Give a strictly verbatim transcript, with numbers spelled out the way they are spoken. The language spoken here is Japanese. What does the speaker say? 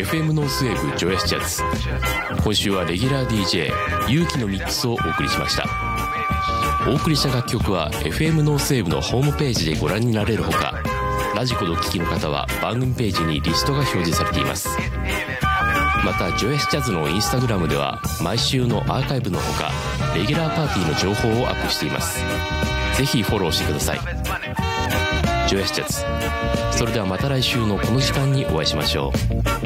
エフエム ノースウェーブジョヤスジャズ。今週はレギュラー ディージェー ゆうきのミックスをお送りしました。お送りした楽曲は エフエム ノースウェーブのホームページでご覧になれるほか、ラジコでお聞きの方は番組ページにリストが表示されています。またジョヤスジャズのインスタグラムでは毎週のアーカイブのほかレギュラーパーティーの情報をアップしています。ぜひフォローしてください。ジョヤスジャズ。それではまた来週のこの時間にお会いしましょう。